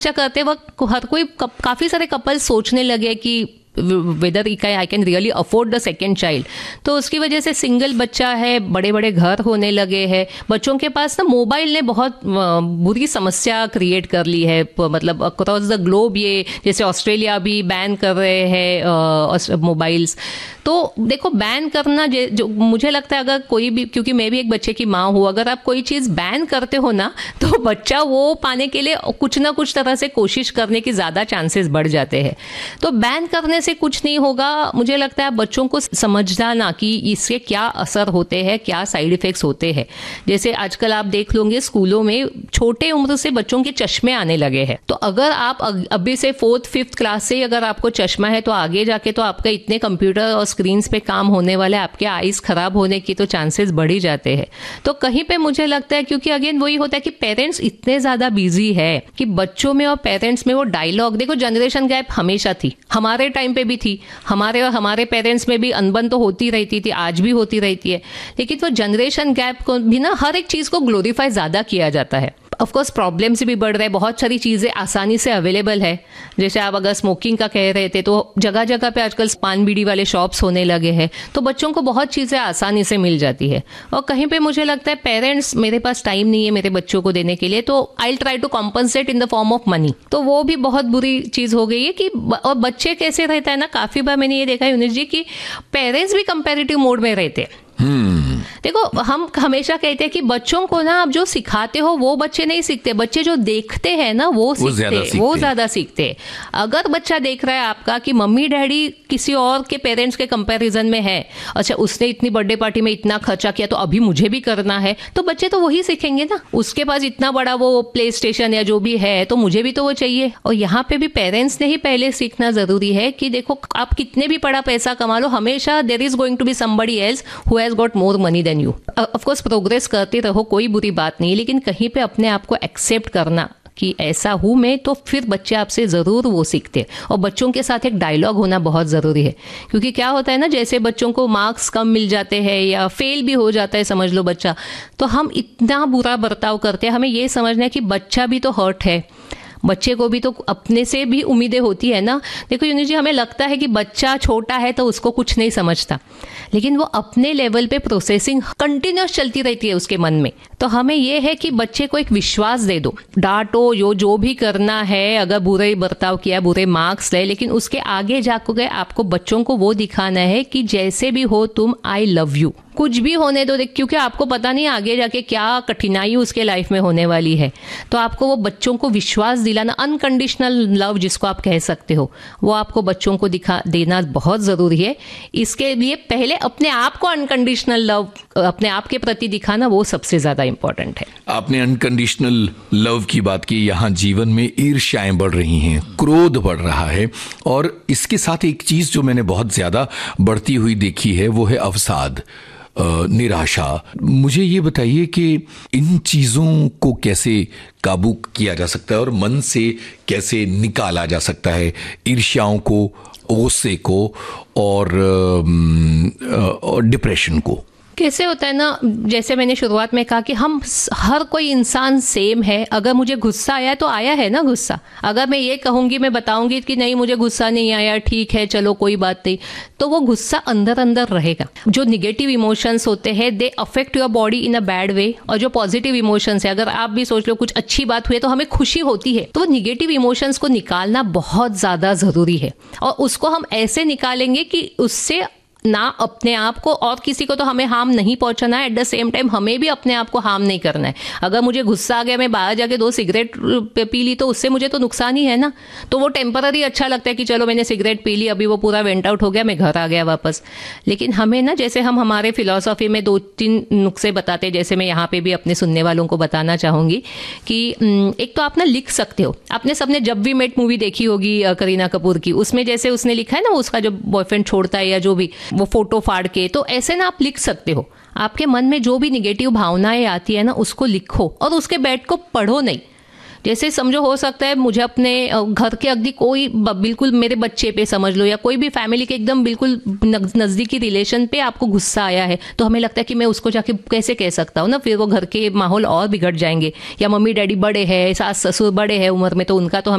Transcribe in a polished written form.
अच्छा करते वक्त हर कोई काफी सारे कपल सोचने लगे कि whether I can really afford the second child. तो उसकी वजह से सिंगल बच्चा है, बड़े बड़े घर होने लगे हैं, बच्चों के पास ना मोबाइल ने बहुत बुरी समस्या क्रिएट कर ली है। मतलब अक्रॉस द ग्लोब ये, जैसे ऑस्ट्रेलिया भी बैन कर रहे हैं मोबाइल्स। तो देखो बैन करना जो मुझे लगता है, अगर कोई भी, क्योंकि मैं भी एक बच्चे की माँ हूँ, अगर आप कोई चीज़ बैन करते हो ना तो बच्चा वो पाने के लिए कुछ ना कुछ तरह से कोशिश करने की ज़्यादा चांसेस बढ़ जाते हैं। तो बैन करने से कुछ नहीं होगा। मुझे लगता है बच्चों को समझना कि इसके क्या असर होते हैं, क्या साइड इफेक्ट्स होते हैं। जैसे आजकल आप देख लोगे स्कूलों में छोटे उम्र से बच्चों के चश्मे आने लगे हैं। तो अगर आप अभी से 4th 5th क्लास से अगर आपको चश्मा है तो आगे जाके तो आपका इतने कंप्यूटर और स्क्रीन्स पे काम होने वाले, आपके आईज खराब होने की तो चांसेस बढ़ ही जाते हैं। तो कहीं पे मुझे लगता है, क्योंकि अगेन वही होता है कि पेरेंट्स इतने ज्यादा बिजी है कि बच्चों में और पेरेंट्स में वो डायलॉग, देखो जनरेशन गैप हमेशा थी, हमारे टाइम पे भी थी, हमारे और हमारे पेरेंट्स में भी अनबन तो होती रहती थी, आज भी होती रहती है। लेकिन वो जनरेशन गैप को भी ना हर एक चीज को ग्लोरीफाई ज्यादा किया जाता है। ऑफ कोर्स प्रॉब्लम्स भी बढ़ रहे हैं, बहुत सारी चीजें आसानी से अवेलेबल है। जैसे आप अगर स्मोकिंग का कह रहे थे तो जगह जगह पे आजकल पान बीड़ी वाले शॉप्स होने लगे हैं, तो बच्चों को बहुत चीजें आसानी से मिल जाती है। और कहीं पे मुझे लगता है पेरेंट्स, मेरे पास टाइम नहीं है मेरे बच्चों को देने के लिए, तो I try to compensate in the form of money. तो वो भी बहुत बुरी चीज हो गई है कि, और बच्चे कैसे रहता है ना, काफी बार मैंने ये देखा है यूनिस जी की पेरेंट्स भी कंपेरेटिव मोड में रहते हैं। देखो हम हमेशा कहते हैं कि बच्चों को ना आप जो सिखाते हो वो बच्चे नहीं सीखते, बच्चे जो देखते हैं ना वो ज्यादा सीखते हैं। अगर बच्चा देख रहा है आपका कि मम्मी डैडी किसी और के पेरेंट्स के कंपैरिजन में है, अच्छा उसने इतनी बर्थडे पार्टी में इतना खर्चा किया तो अभी मुझे भी करना है, तो बच्चे तो वही सीखेंगे ना। उसके पास इतना बड़ा वो प्ले स्टेशन या जो भी है तो मुझे भी तो वो चाहिए। और यहाँ पे भी पेरेंट्स ने ही पहले सीखना जरूरी है कि देखो आप कितने भी बड़ा पैसा कमा लो, हमेशा there is going to be somebody else who has got more money then you. Of course progress करते रहो, कोई बुरी बात नहीं, लेकिन कहीं पे अपने आप को एक्सेप्ट करना कि ऐसा हूं मैं, तो फिर बच्चे आपसे जरूर वो सीखते हैं। और बच्चों के साथ एक डायलॉग होना बहुत जरूरी है, क्योंकि क्या होता है ना, जैसे बच्चों को मार्क्स कम मिल जाते हैं या फेल भी हो जाता है समझ लो बच्चा, तो हम इतना बुरा बर्ताव करते हैं। हमें ये समझना है कि बच्चा भी तो हर्ट है, बच्चे को भी तो अपने से भी उम्मीदें होती है ना। देखो यूनिस जी, हमें लगता है कि बच्चा छोटा है तो उसको कुछ नहीं समझता, लेकिन वो अपने लेवल पे प्रोसेसिंग कंटिन्यूस चलती रहती है उसके मन में। तो हमें ये है कि बच्चे को एक विश्वास दे दो, डांटो, जो भी करना है, अगर बुरे बर्ताव किया, बुरे मार्क्स ले, लेकिन उसके आगे जाकर गए आपको बच्चों को वो दिखाना है कि जैसे भी हो तुम, आई लव यू, कुछ भी होने दो, क्योंकि आपको पता नहीं आगे जाके क्या कठिनाई उसके लाइफ में होने वाली है। तो आपको वो बच्चों को विश्वास दिलाना, अनकंडीशनल लव जिसको आप कह सकते हो, वो आपको बच्चों को दिखा देना बहुत जरूरी है। इसके लिए पहले अपने आप को अनकंडीशनल लव अपने आप के प्रति दिखाना वो सबसे ज्यादा इंपॉर्टेंट है। आपने अनकंडीशनल लव की बात की। यहाँ जीवन में ईर्ष्याएं बढ़ रही हैं, क्रोध बढ़ रहा है, और इसके साथ एक चीज जो मैंने बहुत ज्यादा बढ़ती हुई देखी है वो है अवसाद, निराशा। मुझे ये बताइए कि इन चीजों को कैसे काबू किया जा सकता है और मन से कैसे निकाला जा सकता है, ईर्ष्याओं को, गुस्से को और डिप्रेशन को। कैसे होता है ना, जैसे मैंने शुरुआत में कहा कि हम हर कोई इंसान सेम है। अगर मुझे गुस्सा आया तो आया है ना गुस्सा। अगर मैं ये कहूंगी, मैं बताऊंगी कि नहीं मुझे गुस्सा नहीं आया, ठीक है चलो कोई बात नहीं, तो वो गुस्सा अंदर अंदर रहेगा। जो निगेटिव इमोशंस होते हैं they affect your body in a bad way, और जो पॉजिटिव इमोशंस है, अगर आप भी सोच लो कुछ अच्छी बात हुई तो हमें खुशी होती है, तो वो निगेटिव इमोशंस को निकालना बहुत ज्यादा जरूरी है। और उसको हम ऐसे निकालेंगे कि उससे ना अपने आप को और किसी को तो हमें हार्म नहीं पहुंचाना है, एट द सेम टाइम हमें भी अपने आप को हार्म नहीं करना है। अगर मुझे गुस्सा आ गया, मैं बाहर जाके 2 सिगरेट पी ली, तो उससे मुझे तो नुकसान ही है ना। तो वो टेम्पररी अच्छा लगता है कि चलो मैंने सिगरेट पी ली, अभी वो पूरा वेंट आउट हो गया, मैं घर आ गया वापस। लेकिन हमें ना, जैसे हम हमारे फिलॉसफी में 2-3 नुस्खे बताते हैं, जैसे मैं यहाँ पे भी अपने सुनने वालों को बताना चाहूंगी कि एक तो आप ना लिख सकते हो। आपने सबने जब वी मेट मूवी देखी होगी करीना कपूर की, उसमें जैसे उसने लिखा है ना, उसका जो बॉयफ्रेंड छोड़ता है या जो भी, वो फोटो फाड़ के, तो ऐसे ना आप लिख सकते हो। आपके मन में जो भी निगेटिव भावनाएं आती है ना, उसको लिखो और उसके बैठ को पढ़ो नहीं। जैसे समझो, हो सकता है मुझे अपने घर के अगदी कोई बिल्कुल मेरे बच्चे पे समझ लो, या कोई भी फैमिली के एकदम बिल्कुल नजदीकी रिलेशन पे आपको गुस्सा आया है, तो हमें लगता है कि मैं उसको जाके कैसे कह सकता हूँ ना, फिर वो घर के माहौल और बिगड़ जाएंगे। या मम्मी डैडी बड़े हैं, सास ससुर बड़े हैं उम्र में, तो उनका तो